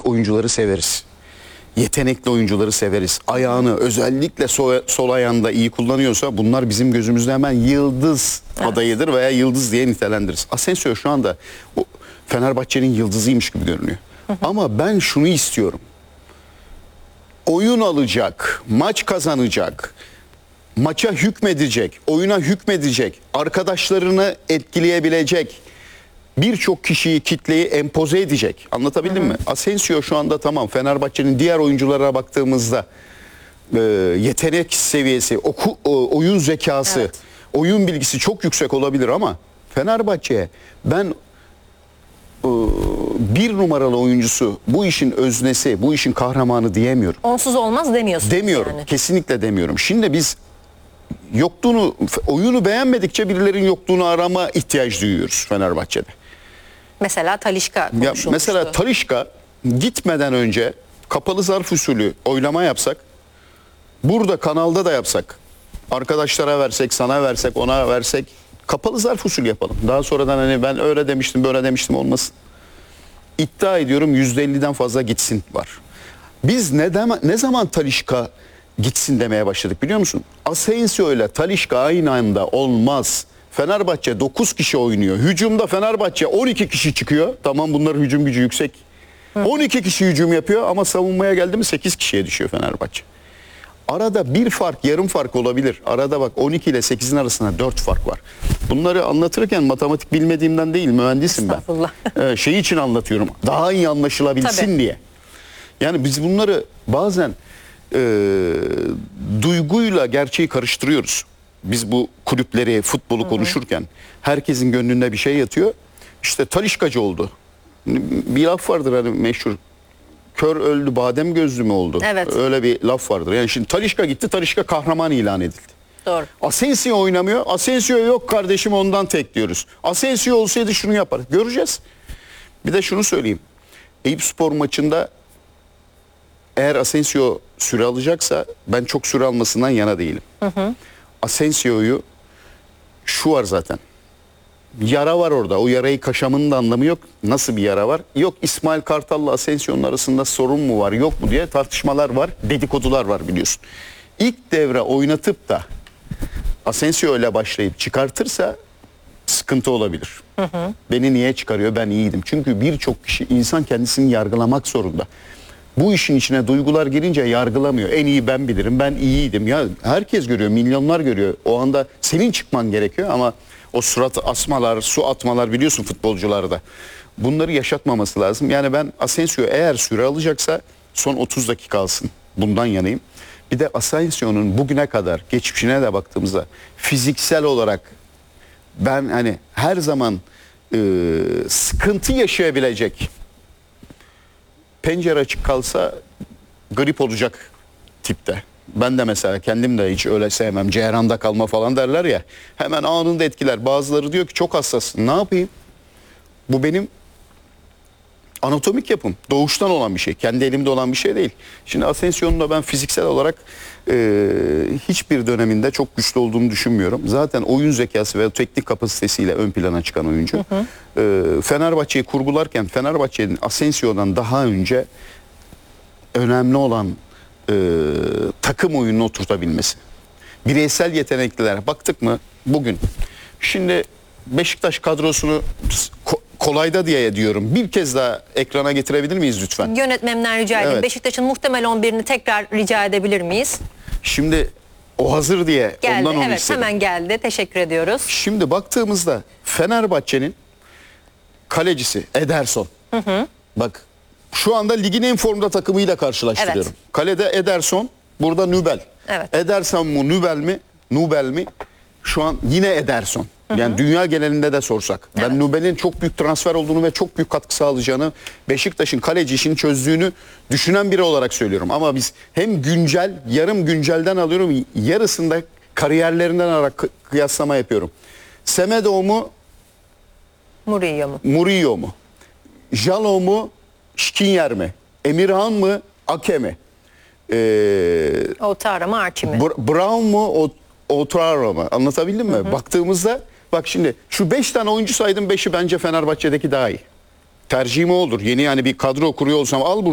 atletik oyuncuları severiz. Yetenekli oyuncuları severiz. Ayağını özellikle sol ayağında iyi kullanıyorsa bunlar bizim gözümüzde hemen yıldız adayıdır veya yıldız diye nitelendiririz. Asensio şu anda Fenerbahçe'nin yıldızıymış gibi görünüyor. Ama ben şunu istiyorum. Oyun alacak, maç kazanacak, maça hükmedecek, oyuna hükmedecek, arkadaşlarını etkileyebilecek, birçok kişiyi, kitleyi empoze edecek. Anlatabildim mi? Asensio şu anda tamam, Fenerbahçe'nin diğer oyunculara baktığımızda yetenek seviyesi, oyun zekası, oyun bilgisi çok yüksek olabilir ama Fenerbahçe'ye ben bir numaralı oyuncusu, bu işin öznesi, bu işin kahramanı diyemiyorum. Onsuz olmaz demiyorsun. Demiyorum. Yani. Kesinlikle demiyorum. Şimdi biz oyunu beğenmedikçe birilerinin yokluğunu arama ihtiyaç duyuyoruz Fenerbahçe'de. Mesela Talisca konuşulmuştu. Mesela Talisca gitmeden önce kapalı zarf usulü oylama yapsak, burada kanalda da yapsak, arkadaşlara versek, sana versek, ona versek, kapalı zarf usulü yapalım. Daha sonradan hani ben öyle demiştim, böyle demiştim olmasın. İddia ediyorum %50'den fazla gitsin var. Biz ne zaman Talisca gitsin demeye başladık biliyor musun? Asensio ile Talisca aynı anda olmaz. Fenerbahçe 9 kişi oynuyor. Hücumda Fenerbahçe 12 kişi çıkıyor. Tamam, bunların hücum gücü yüksek. 12 kişi hücum yapıyor ama savunmaya geldi mi 8 kişiye düşüyor Fenerbahçe. Arada bir fark, yarım fark olabilir. Arada bak 12 ile 8'in arasında 4 fark var. Bunları anlatırken matematik bilmediğimden değil, mühendisim ben. Şey için anlatıyorum. Daha iyi anlaşılabilsin diye. Yani biz bunları bazen duyguyla gerçeği karıştırıyoruz. Biz bu kulüpleri, futbolu konuşurken herkesin gönlünde bir şey yatıyor. İşte Taliscacı oldu. Bir laf vardır hani meşhur. Kör öldü, badem gözlü mü oldu? Evet. Öyle bir laf vardır. Yani şimdi Talisca gitti, Talisca kahraman ilan edildi. Doğru. Asensio oynamıyor. Asensio yok kardeşim, ondan tek diyoruz. Asensio olsaydı şunu yapar. Göreceğiz. Bir de şunu söyleyeyim. Eyüpspor maçında eğer Asensio süre alacaksa ben çok süre almasından yana değilim. Asensio'yu şu var zaten. Yara var orada. O yarayı kaşamanın da anlamı yok. Nasıl bir yara var? Yok İsmail Kartal'la Asensio'nun arasında sorun mu var, yok mu diye tartışmalar var. Dedikodular var biliyorsun. İlk devre oynatıp da Asensio ile başlayıp çıkartırsa sıkıntı olabilir. Beni niye çıkarıyor? Ben iyiydim. Çünkü birçok kişi, insan kendisini yargılamak zorunda. Bu işin içine duygular girince yargılamıyor. En iyi ben bilirim, ben iyiydim. Ya herkes görüyor, milyonlar görüyor. O anda senin çıkman gerekiyor ama o surat asmalar, su atmalar biliyorsun futbolcularda. Bunları yaşatmaması lazım. Yani ben Asensio eğer süre alacaksa son 30 dakika alsın. Bundan yanayım. Bir de Asensio'nun bugüne kadar geçmişine de baktığımızda fiziksel olarak ben hani her zaman sıkıntı yaşayabilecek, pencere açık kalsa grip olacak tipte. Ben de mesela kendim de hiç öyle sevmem. Ceyranda kalma falan derler ya. Hemen anında etkiler. Bazıları diyor ki çok hassassın. Ne yapayım? Bu benim anatomik yapım. Doğuştan olan bir şey. Kendi elimde olan bir şey değil. Şimdi Asensio'nun da ben fiziksel olarak hiçbir döneminde çok güçlü olduğunu düşünmüyorum. Zaten oyun zekası ve teknik kapasitesiyle ön plana çıkan oyuncu. Fenerbahçe'yi kurgularken Fenerbahçe'nin Asensio'dan daha önce önemli olan takım oyununu oturtabilmesi. Bireysel yetenekliler baktık mı bugün? Şimdi Beşiktaş kadrosunu kolayda diye diyorum. Bir kez daha ekrana getirebilir miyiz lütfen? Yönetmemden rica edeyim. Evet. Beşiktaş'ın muhtemel 11'ini tekrar rica edebilir miyiz? Şimdi o hazır diye Geldi. ondan onu Evet, istedim. hemen geldi. Teşekkür ediyoruz. Şimdi baktığımızda Fenerbahçe'nin kalecisi Ederson. Bak şu anda ligin en formda takımıyla karşılaştırıyorum. Evet. Kalede Ederson, burada Nübel. Evet. Ederson mu Nübel mi? Nübel mi? Şu an yine Ederson. Yani dünya genelinde de sorsak. Ben Nübel'in çok büyük transfer olduğunu ve çok büyük katkı sağlayacağını, Beşiktaş'ın kaleci işini çözdüğünü düşünen biri olarak söylüyorum. Ama biz hem güncel, yarım güncelden alıyorum, yarısında kariyerlerinden alarak kıyaslama yapıyorum. Semedo mu? Murillo mu? Murillo mu? Jalo mu? Skriniar mi? Emirhan mı? Ake mi? Ouattara mı? Archie mi? Brown mu? Ouattara mı? Anlatabildim mi? Baktığımızda bak şimdi şu 5 tane oyuncu saydım, 5'i bence Fenerbahçe'deki daha iyi. Tercihim o olur. Yeni yani bir kadro kuruyor olsam al